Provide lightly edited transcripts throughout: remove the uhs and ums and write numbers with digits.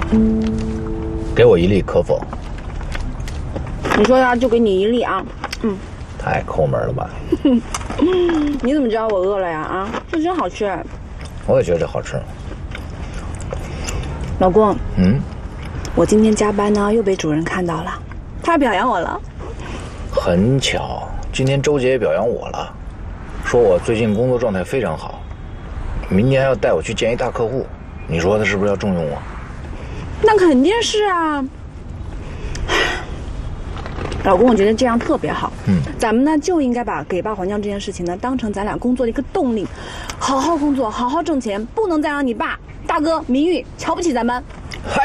给我1粒可否？ 你说的就给你1粒啊。 太抠门了吧？ 你怎么知道我饿了呀？啊，这真好吃。 我也觉得这好吃。 老公，我今天加班呢，又被主任看到了，他表扬我了。 很巧，今天周姐也表扬我了，说我最近工作状态非常好，明年还要带我去见一大客户。你说他是不是要重用我？ 那肯定是啊。老公，我觉得这样特别好。咱们呢就应该把给爸还账这件事情呢当成咱俩工作的一个动力，好好工作，好好挣钱，不能再让你爸、大哥、明玉瞧不起咱们。 嗨，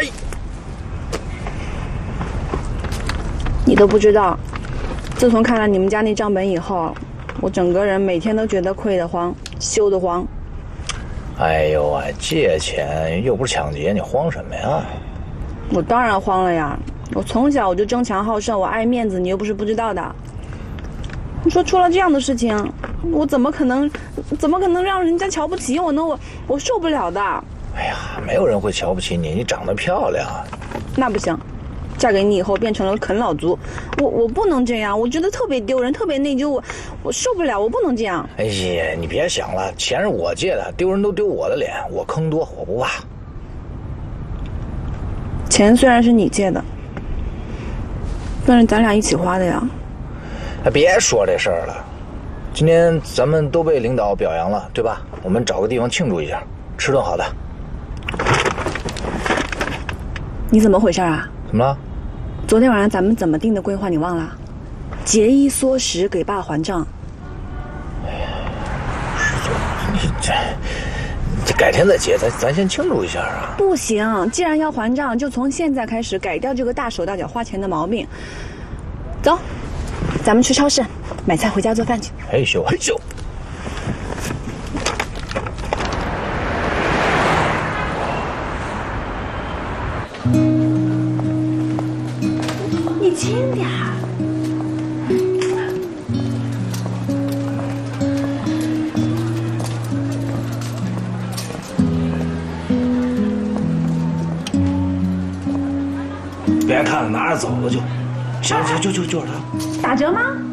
你都不知道，自从看了你们家那账本以后，我整个人每天都觉得亏得慌，羞得慌。 哎呦啊，借钱又不是抢劫，你慌什么呀？ 我当然慌了呀！我从小我就争强好胜，我爱面子，你又不是不知道的。你说出了这样的事情，我怎么可能让人家瞧不起我呢？我受不了的。 哎呀，没有人会瞧不起你，你长得漂亮。 那不行，嫁给你以后变成了啃老族，我不能这样，我觉得特别丢人，特别内疚，我受不了，我不能这样。 哎呀，你别想了，钱是我借的，丢人都丢我的脸，我坑多我不怕。 钱虽然是你借的，但是咱俩一起花的呀。 别说这事儿了，今天咱们都被领导表扬了，对吧？我们找个地方庆祝一下，吃顿好的。 你怎么回事啊？ 怎么了？ 昨天晚上咱们怎么定的规划你忘了？节衣缩食，给爸还账。 你这改天再结，咱先庆祝一下啊！ 不行，既然要还账，就从现在开始改掉这个大手大脚花钱的毛病。走，咱们去超市买菜回家做饭去。 嘿咻嘿咻。 你轻点儿。 别看了，拿着走了就。行，就是他。 打折吗？